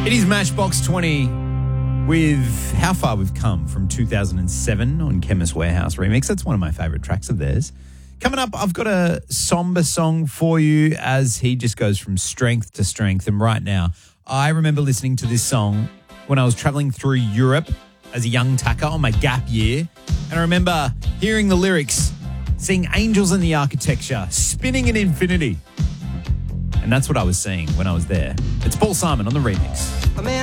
It is Matchbox 20 with How Far We've Come from 2007 on Chemist Warehouse Remix. That's one of my favourite tracks of theirs. Coming up, I've got a somber song for you as he just goes from strength to strength. And right now, I remember listening to this song when I was travelling through Europe as a young tacker on my gap year. And I remember hearing the lyrics, seeing angels in the architecture, spinning in infinity. And that's what I was seeing when I was there. It's Paul Simon on the remix.